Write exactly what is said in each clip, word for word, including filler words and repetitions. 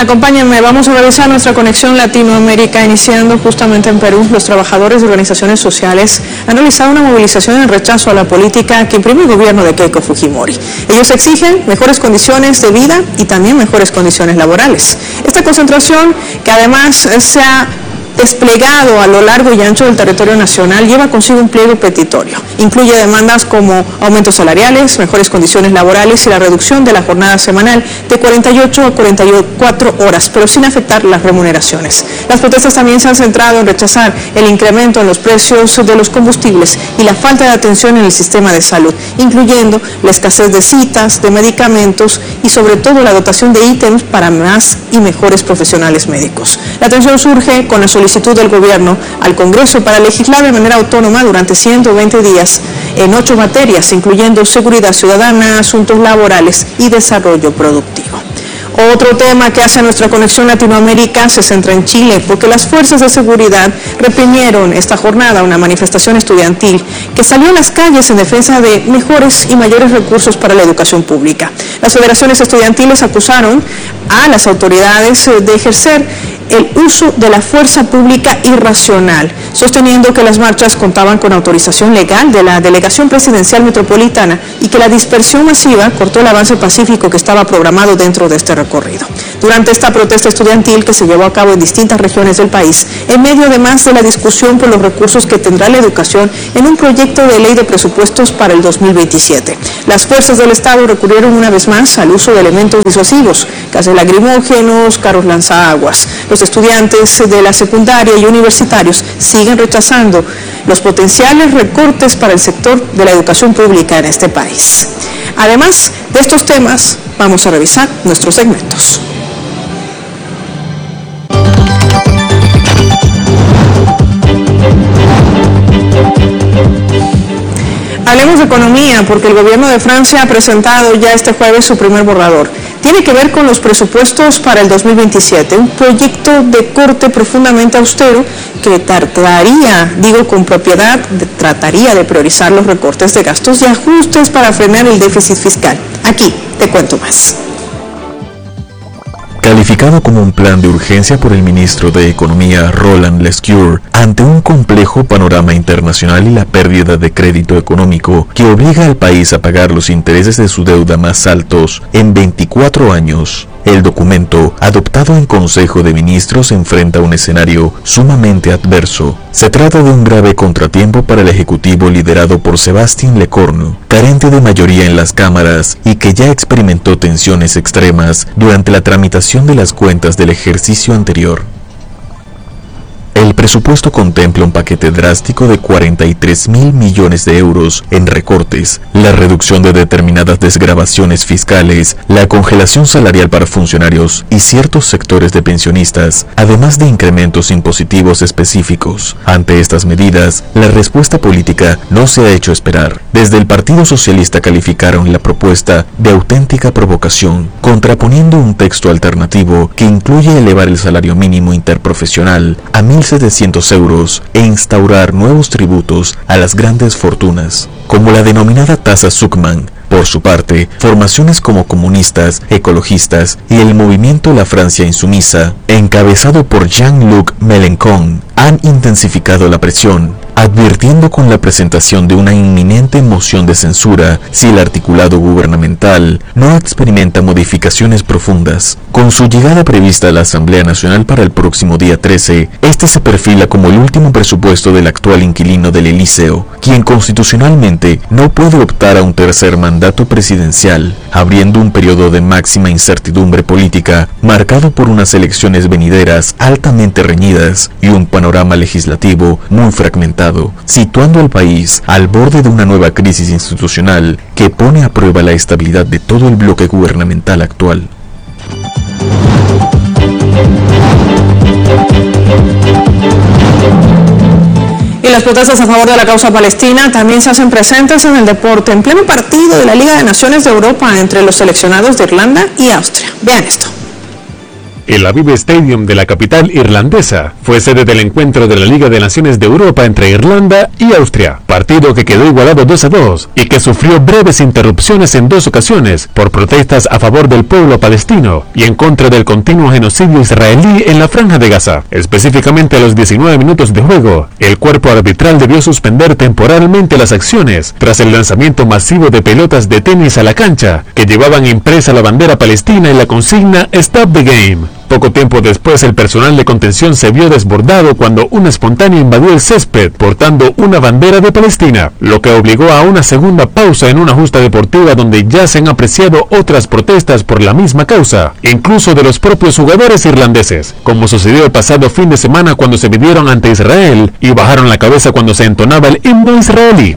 Acompáñenme, vamos a revisar nuestra conexión Latinoamérica, iniciando justamente en Perú. Los trabajadores de organizaciones sociales han realizado una movilización en rechazo a la política que imprime el gobierno de Keiko Fujimori. Ellos exigen mejores condiciones de vida y también mejores condiciones laborales. Esta concentración, que además se ha desplegado a lo largo y ancho del territorio nacional, lleva consigo un pliego petitorio. Incluye demandas como aumentos salariales, mejores condiciones laborales y la reducción de la jornada semanal de cuarenta y ocho a cuarenta y cuatro horas, pero sin afectar las remuneraciones. Las protestas también se han centrado en rechazar el incremento en los precios de los combustibles y la falta de atención en el sistema de salud, incluyendo la escasez de citas, de medicamentos y sobre todo la dotación de ítems para más y mejores profesionales médicos. La atención surge con la solicitud del gobierno al Congreso para legislar de manera autónoma durante ciento veinte días en ocho materias, incluyendo seguridad ciudadana, asuntos laborales y desarrollo productivo. Otro tema que hace nuestra conexión Latinoamérica se centra en Chile, porque las fuerzas de seguridad reprimieron esta jornada una manifestación estudiantil que salió a las calles en defensa de mejores y mayores recursos para la educación pública. Las federaciones estudiantiles acusaron a las autoridades de ejercer el uso de la fuerza pública irracional, sosteniendo que las marchas contaban con autorización legal de la Delegación Presidencial Metropolitana y que la dispersión masiva cortó el avance pacífico que estaba programado dentro de este recorrido. Durante esta protesta estudiantil que se llevó a cabo en distintas regiones del país, en medio además de la discusión por los recursos que tendrá la educación en un proyecto de ley de presupuestos para el dos mil veintisiete, las fuerzas del Estado recurrieron una vez más al uso de elementos disuasivos, gases lacrimógenos, carros lanzaguas. Los estudiantes de la secundaria y universitarios siguen rechazando los potenciales recortes para el sector de la educación pública en este país. Además de estos temas, vamos a revisar nuestros segmentos. Hablemos de economía, porque el gobierno de Francia ha presentado ya este jueves su primer borrador. Tiene que ver con los presupuestos para el dos mil veintisiete, un proyecto de corte profundamente austero que trataría, digo con propiedad, de, trataría de priorizar los recortes de gastos y ajustes para frenar el déficit fiscal. Aquí te cuento más. Calificado como un plan de urgencia por el ministro de Economía Roland Lescure, ante un complejo panorama internacional y la pérdida de crédito económico que obliga al país a pagar los intereses de su deuda más altos en veinticuatro años, el documento, adoptado en Consejo de Ministros, enfrenta un escenario sumamente adverso. Se trata de un grave contratiempo para el Ejecutivo liderado por Sébastien Lecornu, carente de mayoría en las cámaras y que ya experimentó tensiones extremas durante la tramitación de las cuentas del ejercicio anterior. El presupuesto contempla un paquete drástico de cuarenta y tres mil millones de euros en recortes, la reducción de determinadas desgravaciones fiscales, la congelación salarial para funcionarios y ciertos sectores de pensionistas, además de incrementos impositivos específicos. Ante estas medidas, la respuesta política no se ha hecho esperar. Desde el Partido Socialista calificaron la propuesta de auténtica provocación, contraponiendo un texto alternativo que incluye elevar el salario mínimo interprofesional a mil setecientos euros e instaurar nuevos tributos a las grandes fortunas, como la denominada tasa Zuckman. Por su parte, formaciones como comunistas, ecologistas y el movimiento La Francia Insumisa, encabezado por Jean-Luc Mélenchon, han intensificado la presión, advirtiendo con la presentación de una inminente moción de censura si el articulado gubernamental no experimenta modificaciones profundas. Con su llegada prevista a la Asamblea Nacional para el próximo día trece, este se perfila como el último presupuesto del actual inquilino del Elíseo, quien constitucionalmente no puede optar a un tercer mandato presidencial, abriendo un periodo de máxima incertidumbre política marcado por unas elecciones venideras altamente reñidas y un panorama legislativo muy fragmentado, situando al país al borde de una nueva crisis institucional que pone a prueba la estabilidad de todo el bloque gubernamental actual. Y las protestas a favor de la causa palestina también se hacen presentes en el deporte, en pleno partido de la Liga de Naciones de Europa entre los seleccionados de Irlanda y Austria. Vean esto. El Aviv Stadium de la capital irlandesa fue sede del encuentro de la Liga de Naciones de Europa entre Irlanda y Austria, partido que quedó igualado dos a dos y que sufrió breves interrupciones en dos ocasiones por protestas a favor del pueblo palestino y en contra del continuo genocidio israelí en la Franja de Gaza. Específicamente a los diecinueve minutos de juego, el cuerpo arbitral debió suspender temporalmente las acciones tras el lanzamiento masivo de pelotas de tenis a la cancha que llevaban impresa la bandera palestina y la consigna "Stop the Game". Poco tiempo después, el personal de contención se vio desbordado cuando un espontáneo invadió el césped portando una bandera de Palestina, lo que obligó a una segunda pausa en una justa deportiva donde ya se han apreciado otras protestas por la misma causa, incluso de los propios jugadores irlandeses, como sucedió el pasado fin de semana cuando se midieron ante Israel y bajaron la cabeza cuando se entonaba el himno israelí.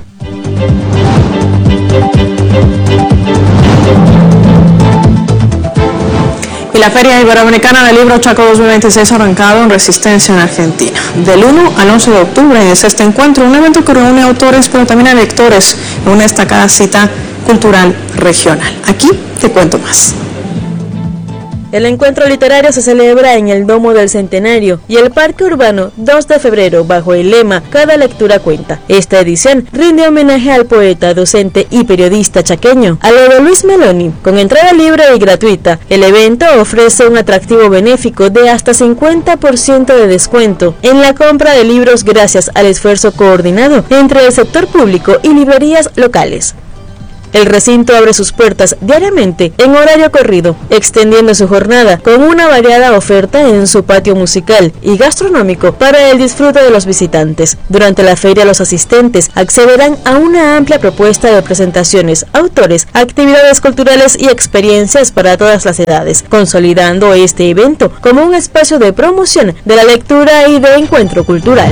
Y la Feria Iberoamericana del Libro Chaco dos mil veintiséis ha arrancado en Resistencia en Argentina. Del uno al once de octubre es este encuentro, un evento que reúne autores pero también a lectores en una destacada cita cultural regional. Aquí te cuento más. El encuentro literario se celebra en el Domo del Centenario y el Parque Urbano dos de febrero bajo el lema "Cada lectura cuenta". Esta edición rinde homenaje al poeta, docente y periodista chaqueño Aledo Luis Meloni. Con entrada libre y gratuita, el evento ofrece un atractivo benéfico de hasta cincuenta por ciento de descuento en la compra de libros gracias al esfuerzo coordinado entre el sector público y librerías locales. El recinto abre sus puertas diariamente en horario corrido, extendiendo su jornada con una variada oferta en su patio musical y gastronómico para el disfrute de los visitantes. Durante la feria, los asistentes accederán a una amplia propuesta de presentaciones, autores, actividades culturales y experiencias para todas las edades, consolidando este evento como un espacio de promoción de la lectura y de encuentro cultural.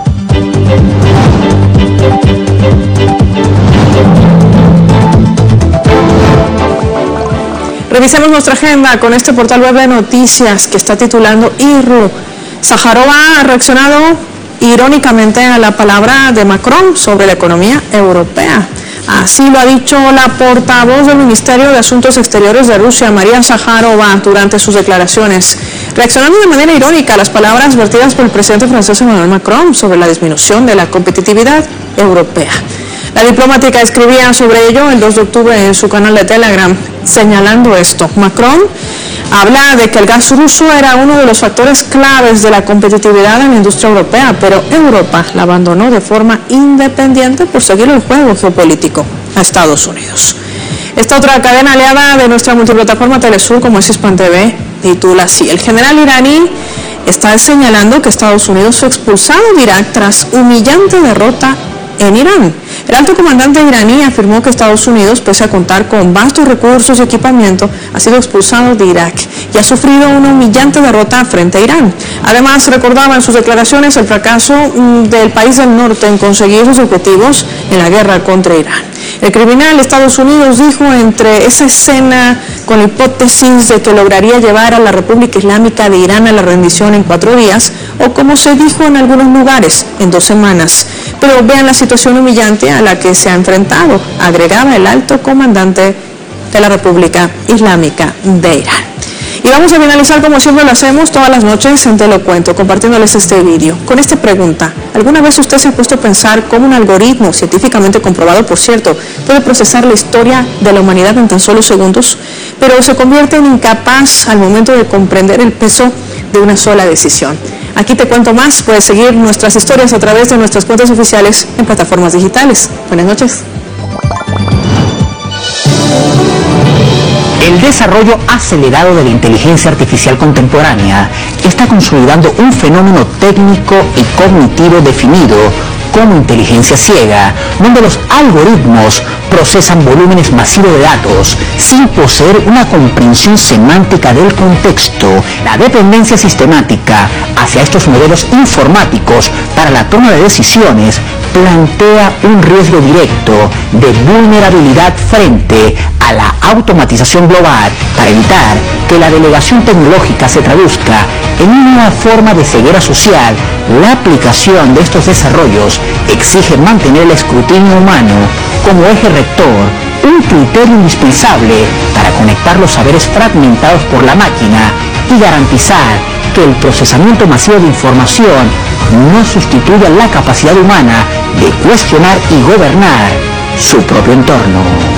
Revisemos nuestra agenda con este portal web de noticias que está titulando I R U. Sájarova ha reaccionado irónicamente a la palabra de Macron sobre la economía europea. Así lo ha dicho la portavoz del Ministerio de Asuntos Exteriores de Rusia, María Sájarova, durante sus declaraciones, reaccionando de manera irónica a las palabras vertidas por el presidente francés Emmanuel Macron sobre la disminución de la competitividad europea. La diplomática escribía sobre ello el dos de octubre en su canal de Telegram, señalando esto. Macron habla de que el gas ruso era uno de los factores claves de la competitividad en la industria europea, pero Europa la abandonó de forma independiente por seguir el juego geopolítico a Estados Unidos. Esta otra cadena aliada de nuestra multiplataforma Telesur, como es Hispan T V, titula así: el general iraní está señalando que Estados Unidos fue expulsado de Irak tras humillante derrota en Irán. El alto comandante iraní afirmó que Estados Unidos, pese a contar con vastos recursos y equipamiento, ha sido expulsado de Irak y ha sufrido una humillante derrota frente a Irán. Además, recordaba en sus declaraciones el fracaso del país del norte en conseguir sus objetivos en la guerra contra Irán. El criminal Estados Unidos dijo entre esa escena con la hipótesis de que lograría llevar a la República Islámica de Irán a la rendición en cuatro días, o como se dijo en algunos lugares, en dos semanas. Pero vean la situación humillante a la que se ha enfrentado, agregaba el alto comandante de la República Islámica de Irán. Y vamos a finalizar como siempre lo hacemos todas las noches en Te lo cuento, compartiéndoles este vídeo con esta pregunta: ¿alguna vez usted se ha puesto a pensar cómo un algoritmo, científicamente comprobado por cierto, puede procesar la historia de la humanidad en tan solo segundos, pero se convierte en incapaz al momento de comprender el peso de una sola decisión? Aquí te cuento más. Puedes seguir nuestras historias a través de nuestras cuentas oficiales en plataformas digitales. Buenas noches. El desarrollo acelerado de la inteligencia artificial contemporánea está consolidando un fenómeno técnico y cognitivo definido como inteligencia ciega, donde los algoritmos procesan volúmenes masivos de datos sin poseer una comprensión semántica del contexto. La dependencia sistemática hacia estos modelos informáticos para la toma de decisiones plantea un riesgo directo de vulnerabilidad frente a la automatización global. Para evitar que la delegación tecnológica se traduzca en una forma de ceguera social, la aplicación de estos desarrollos exige mantener el escrutinio humano como eje rector, un criterio indispensable para conectar los saberes fragmentados por la máquina y garantizar que el procesamiento masivo de información no sustituya la capacidad humana de cuestionar y gobernar su propio entorno.